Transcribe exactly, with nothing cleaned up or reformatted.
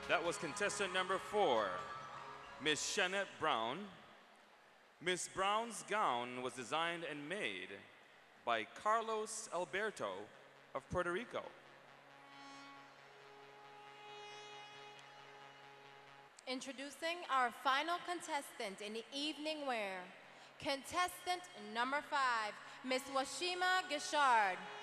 That was contestant number four, Miss Shanette Brown. Miss Brown's gown was designed and made by Carlos Alberto of Puerto Rico. Introducing our final contestant in the evening wear, contestant number five, Miss Washima Gishard.